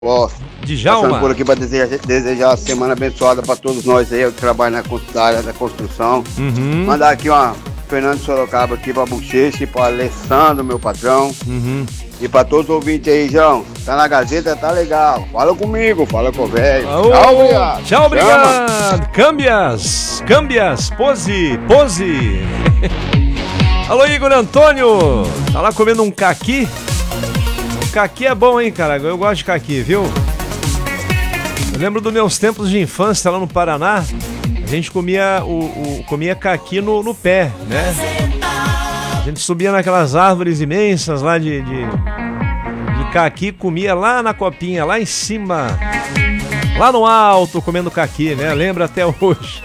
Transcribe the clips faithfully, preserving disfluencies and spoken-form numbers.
Gosto. Djalma. Passando por aqui para desejar, desejar uma semana abençoada para todos nós aí, eu que trabalho na, na área da construção. Uhum. Mandar aqui uma Fernando Sorocaba aqui para Bochecha, para Alessandro, meu patrão. Uhum. E para todos os ouvintes aí, João. Tá na Gazeta, tá legal. Fala comigo, fala com o velho. Tchau, obrigado. Tchau, obrigado. Câmbias, câmbias, pose, pose. Alô, Igor Antônio. Tá lá comendo um caqui? O caqui é bom, hein, cara? Eu gosto de caqui, viu? Eu lembro dos meus tempos de infância lá no Paraná. A gente comia, o, o, comia caqui no, no pé, né? A gente subia naquelas árvores imensas lá de, de, de caqui, comia lá na copinha, lá em cima, lá no alto, comendo caqui, né? Lembra até hoje.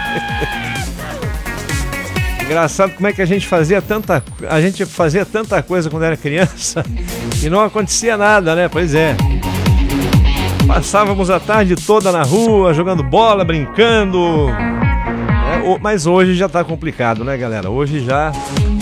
Engraçado como é que a gente fazia tanta, a gente fazia tanta coisa quando era criança e não acontecia nada, né? Pois é. Passávamos a tarde toda na rua, jogando bola, brincando. É, mas hoje já tá complicado, né, galera? Hoje já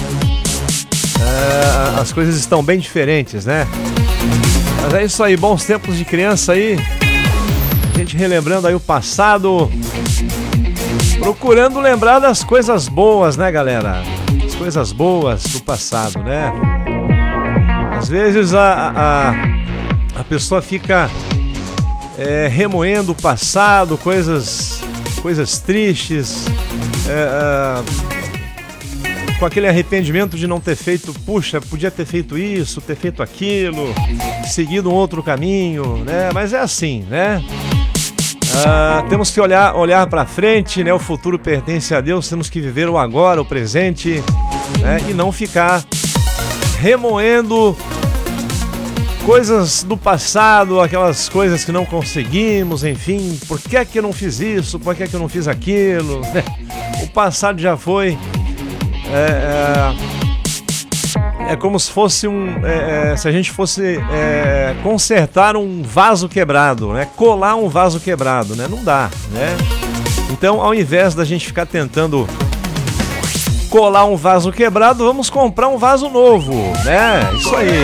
é, as coisas estão bem diferentes, né? Mas é isso aí, bons tempos de criança aí. A gente relembrando aí o passado. Procurando lembrar das coisas boas, né, galera? As coisas boas do passado, né? Às vezes a, a, a pessoa fica é, remoendo o passado, coisas, coisas tristes, é, é, com aquele arrependimento de não ter feito, puxa, podia ter feito isso, ter feito aquilo, seguido um outro caminho, né? Mas é assim, né? Uh, temos que olhar, olhar para frente, né? O futuro pertence a Deus, temos que viver o agora, o presente, né? E não ficar remoendo coisas do passado, aquelas coisas que não conseguimos, enfim, por que é que eu não fiz isso, por que é que eu não fiz aquilo, né? O passado já foi. É, é, é como se fosse um, é, é, se a gente fosse é, consertar um vaso quebrado, né? Colar um vaso quebrado, né? Não dá, né? Então, ao invés da gente ficar tentando colar um vaso quebrado, vamos comprar um vaso novo, né? Isso aí.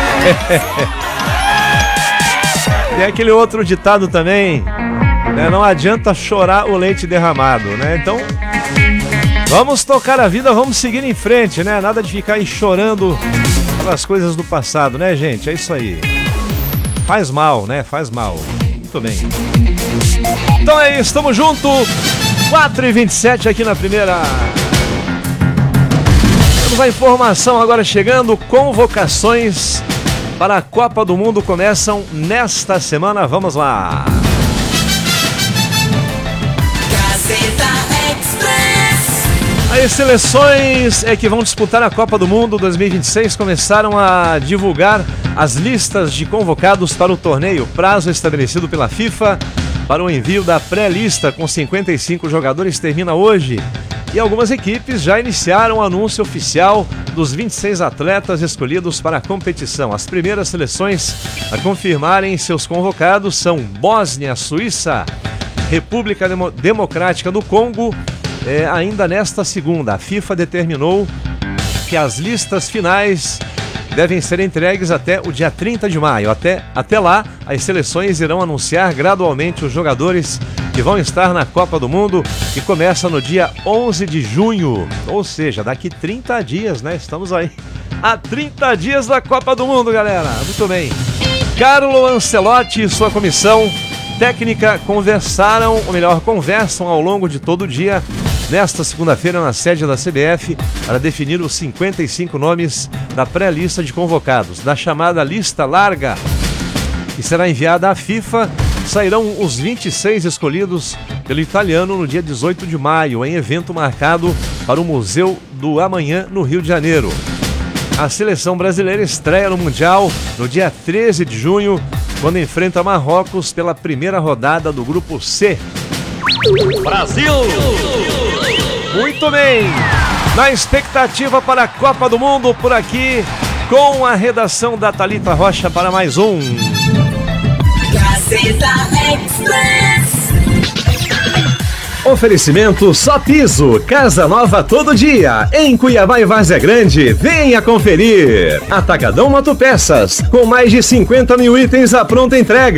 Tem aquele outro ditado também, né? Não adianta chorar o leite derramado, né? Então, vamos tocar a vida, vamos seguir em frente, né? Nada de ficar aí chorando pelas coisas do passado, né, gente? É isso aí. Faz mal, né? Faz mal. Muito bem. Então é isso, estamos juntos. quatro e vinte e sete aqui na primeira. Temos a informação agora chegando. Convocações para a Copa do Mundo começam nesta semana. Vamos lá. As seleções é que vão disputar a Copa do Mundo dois mil e vinte e seis começaram a divulgar as listas de convocados para o torneio. Prazo estabelecido pela FIFA para o envio da pré-lista com cinquenta e cinco jogadores termina hoje. E algumas equipes já iniciaram o anúncio oficial dos vinte e seis atletas escolhidos para a competição. As primeiras seleções a confirmarem seus convocados são Bósnia, Suíça, República Demo- Democrática do Congo. É, ainda nesta segunda, a FIFA determinou que as listas finais devem ser entregues até o dia trinta de maio. Até, até lá, as seleções irão anunciar gradualmente os jogadores que vão estar na Copa do Mundo, que começa no dia onze de junho. Ou seja, daqui trinta dias, né? Estamos aí há trinta dias da Copa do Mundo, galera. Muito bem. Carlo Ancelotti e sua comissão técnica conversaram, ou melhor, conversam ao longo de todo o dia, nesta segunda-feira, na sede da C B F, para definir os cinquenta e cinco nomes da pré-lista de convocados. Da chamada lista larga, que será enviada à FIFA, sairão os vinte e seis escolhidos pelo italiano no dia dezoito de maio, em evento marcado para o Museu do Amanhã, no Rio de Janeiro. A seleção brasileira estreia no Mundial no dia treze de junho, quando enfrenta Marrocos pela primeira rodada do Grupo C. Brasil! Muito bem! Na expectativa para a Copa do Mundo por aqui, com a redação da Thalita Rocha para mais um Gazeta Express. Oferecimento Só Piso, casa nova todo dia, em Cuiabá e Várzea Grande, venha conferir. Atacadão Motopeças, com mais de cinquenta mil itens à pronta entrega.